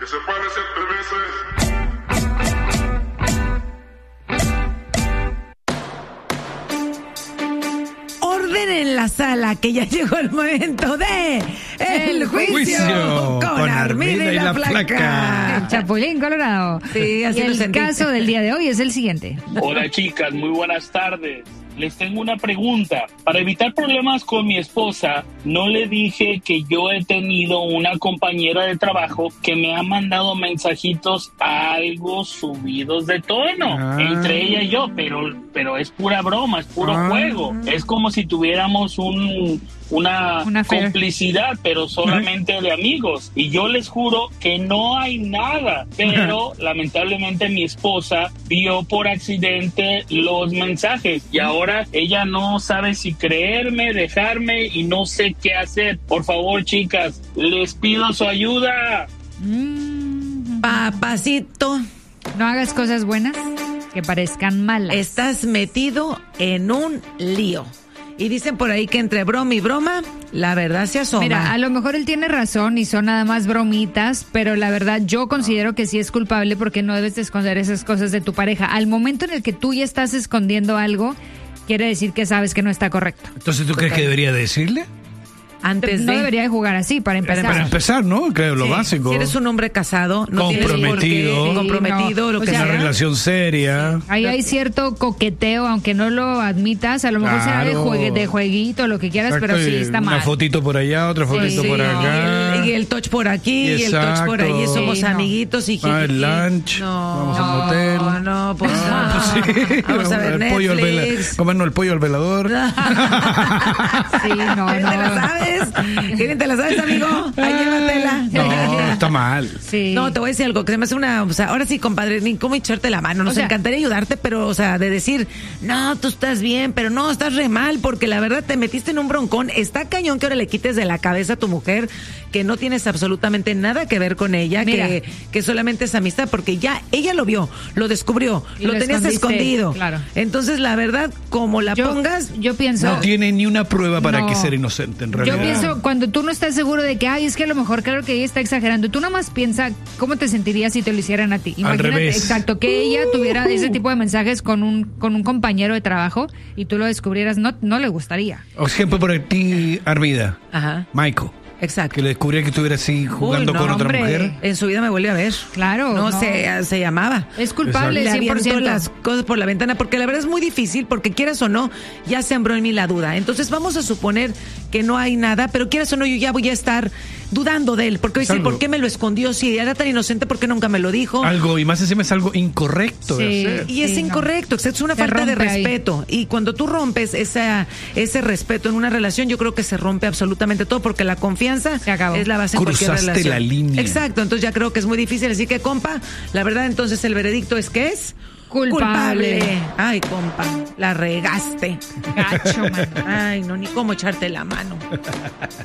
que se pueden hacer 3 veces. Orden en la sala, que ya llegó el momento de El Juicio con Armida y la Flaca. El Chapulín Colorado. Sí, así y lo el sentí. caso del día de hoy es el siguiente. Hola chicas, muy buenas tardes. Les tengo una pregunta. Para evitar problemas con mi esposa, no le dije que yo he tenido una compañera de trabajo que me ha mandado mensajitos algo subidos de tono entre ella y yo, pero es pura broma, es puro juego. Es como si tuviéramos una complicidad, pero solamente de amigos. Y yo les juro que no hay nada, pero lamentablemente mi esposa vio por accidente los mensajes y ahora ella no sabe si creerme, dejarme y no sé qué hacer. Por favor, chicas, les pido su ayuda. Papacito, No hagas cosas buenas que parezcan malas. estás metido en un lío. Y dicen por ahí que entre broma y broma, la verdad se asoma. Mira, a lo mejor él tiene razón y son nada más bromitas, pero la verdad yo considero que sí es culpable porque no debes de esconder esas cosas de tu pareja. Al momento en el que tú ya estás escondiendo algo, quiere decir que sabes que no está correcto. Entonces, ¿tú crees que debería decirle? Antes No de... debería de jugar así, para empezar. Para empezar, ¿no? Creo lo Sí, básico. Si eres un hombre casado, no tienes por qué... Comprometido. Comprometido, Sí, lo no. que O sea, Una sea. relación seria. Ahí hay cierto coqueteo, aunque no lo admitas, a lo mejor será de, Claro. de jueguito, lo que quieras, Exacto, pero sí y está una mal. fotito por allá, otra fotito Sí, por no. acá. Y el touch por aquí, y el touch por Exacto. ahí, somos Sí, no. amiguitos y El lunch, No, vamos al motel. No, pues no. Sí. Vamos a ver El pollo al Netflix. comernos el pollo al velador. Sí, no, ¿Qué te la no. sabes? ¿Qué te la sabes, amigo? Ahí llévatela. No, está mal. Sí. No, te voy a decir algo, que se me hace o sea, ahora sí, compadre, ni cómo echarte la mano. Nos O sea, encantaría ayudarte, pero, o sea, de decir, no, tú estás bien, pero no, estás re mal, porque la verdad te metiste en un broncón. Está cañón que ahora le quites de la cabeza a tu mujer que no tienes absolutamente nada que ver con ella, Mira. que solamente es amistad, porque ya ella lo vio, lo descubrió, Y lo lo tenías escondiste, escondido. claro. Entonces, la verdad, como la pongas, Yo pienso... No tiene ni una prueba para No. que ser inocente, en realidad. Yo pienso, cuando tú no estás seguro de que, ay, es que a lo mejor creo que ella está exagerando, tú nada más piensa cómo te sentirías si te lo hicieran a ti. Imagínate, revés. exacto, que ella tuviera ese tipo de mensajes con un compañero de trabajo y tú lo descubrieras, no le gustaría. Por ejemplo, por ti, Armida. ajá, Michael. exacto. Que le descubría que estuviera así jugando no, con otra hombre. mujer. En su vida me vuelve a ver. Claro, No, no. se llamaba. Es culpable, Le aviento 100%. las cosas por la ventana, porque la verdad es muy difícil, porque quieras o no, ya sembró en mí la duda. Entonces vamos a suponer que no hay nada, pero quieras o no, yo ya voy a estar dudando de él, porque voy a decir, algo. ¿por qué me lo escondió? Si era tan inocente, ¿por qué nunca me lo dijo? Algo, y más encima es algo incorrecto de Sí. hacer. Y es Sí, incorrecto, es una Se falta de rompe ahí. respeto. Y cuando tú rompes ese respeto en una relación, yo creo que se rompe absolutamente todo, porque la confianza Se acabó. es la base en cualquier Cruzaste relación. la línea. Exacto, entonces ya creo que es muy difícil. Así que, compa, la verdad, entonces el veredicto es que es Culpable. Ay, compa, la regaste. Gacho, man. Ay, no, ni cómo echarte la mano.